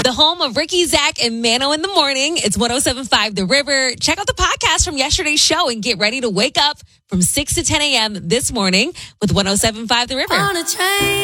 The home of Ricky, Zach, and Mano in the morning. It's 107.5 The River. Check out the podcast from yesterday's show and get ready to wake up from 6 to 10 a.m. this morning with 107.5 The River. On a train.